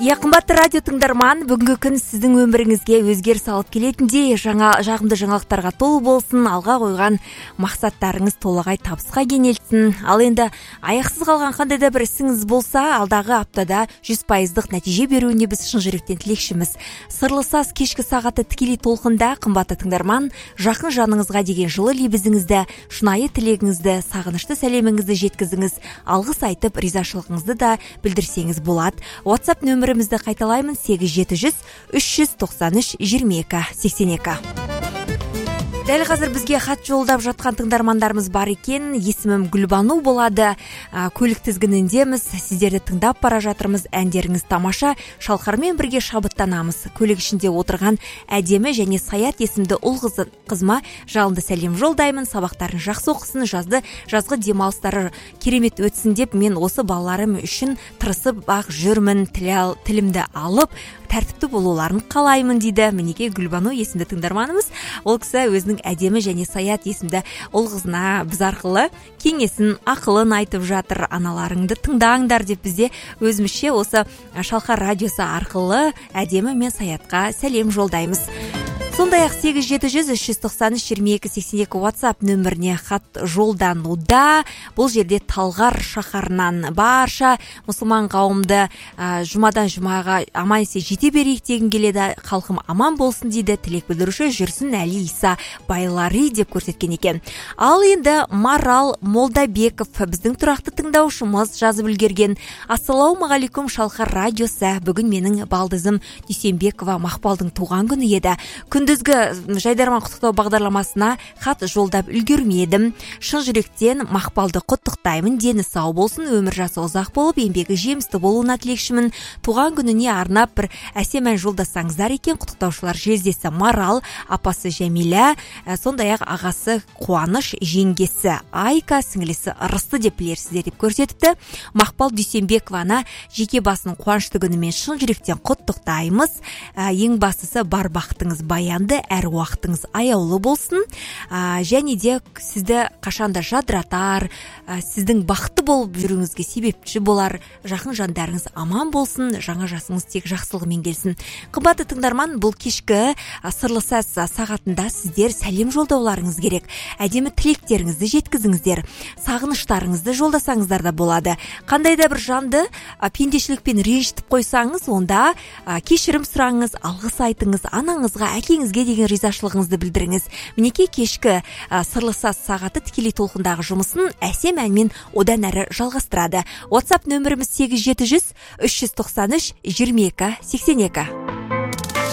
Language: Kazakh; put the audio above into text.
Қымбатты радио тыңдарман, бүгінгі күн сіздің өміріңізге өзгеріс алып келетіндей жағымды жаңалықтарға толы болсын, алға қойған мақсаттарыңыз толағай табысқа кенелсін. Ал енді аяқсыз қалған қандай да бір ісіңіз болса, алдағы аптада 100%-ық нәтиже беруіне біз шын жүректен тілекшіміз. Сырлы саз кешкі сағаты тікелей толқында, қымбатты тыңдарман, жақын жаныңызға деген жылы лебізіңізді, шынайы тілегіңізді, сағынышты сәлеміңізді жеткізіңіз, алғыс айтып, ризашылығыңызды да білдірсеңіз болады. WhatsApp нөмірімізді қайталаймын: 873-393-22-82. Дәл қазір бізге хат жолдап жатқан тыңдармандарымыз бар екен. Есімім Гүлбану болады. Көлік тізгініндеміз. Сіздерді тыңдап бара жатырмыз. Әндеріңіз тамаша. Шалқармен бірге шабыттанамыз. Көлік ішінде отырған әдемі және Саят есімді ұл қызыма жалынды сәлем жолдаймын. Сабақтарын жақсы оқысын, жазғы демалыстары керемет өтсін деп мен осы балаларым үшін тырысып бақ жүрмін. Тілімді алып тәртіпті болуларын қалаймын дейді. Мінеке Гүлбану есімді тыңдарманымыз. Ол кісі өзінің әдемі және Саят есімді ұл қызына біз арқылы кеңесін, ақылын айтып жатыр. Аналарыңды тыңдаңдар деп бізде өзімізше осы Шалқар радиосы арқылы әдемі мен Саятқа сәлем жолдаймыз. Сондай-ақ 873-393-22-82 WhatsApp нөміріне хат жолдануда. Бұл жерде Талғар шаһарынан барша мұсылман қауымды жұмадан жұмаға аман есе жете берейік деген келеді. Халқым аман болсын дейді. Тілек білдіруші жүрсін Әли Иса Байлари деп көрсеткен екен. Ал енді Марал Молдабеков біздің тұрақты тыңдаушымыз жазып үлгерген: Ассалаумағалейкум Шалқар радиосы. Бүгін менің балдызым Дүйсенбекова Мақпалдың туған күні еді. Күндізгі жайдарман құттықтау бағдарламасына хат жолдап үлгермедім. Шын жүректен Мақпалды құттықтаймын. Дені сау болсын, өмір жасы ұзақ болып, еңбегі жемісті болуына тілекшімін. Туған күніне арнап бір әсем ән жолдасаңыздар екен. Құттықтаушылар жездесі Марал, апасы Жәмила, сондай-ақ ағасы Қуаныш, жеңгесі Айка, сіңлісі Ырысты деп білерсіздер деп көрсетіпті. Мақпал Дүйсенбекованы жеке басының қуанышты күнімен шын жүректен құттықтаймыз. Ең бастысы бар бақытыңыз баянды, әр уақытыңыз аяулы болсын. Және де сізді қашанда жадыратар, сіздің бақытты болып жүруіңізге себепші болар жақын жандарыңыз аман болсын, жаңа жасыңыз тек жақсылығымен келсін. Қымбатты тыңдарман, бұл кешкі сырлы саз сағатында сіздер сәлем жолдауларыңыз керек. Әдемі тілектеріңізді жеткізіңіздер. Сағыныштарыңызды жолдасаңыздар да болады. Қандай да бір жанды пендешілікпен ренжітіп қойсаңыз, онда кешірім сұраңыз, алғыс айтыңыз, анаңызға, әкеңізге деген ризашылығыңызды білдіріңіз. Мінеке кешкі сырлы саз сағаты тікелей толқындағы жұмысын әсем әнмен одан әрі жалғастырады. WhatsApp нөміріміз 873-393-22-82.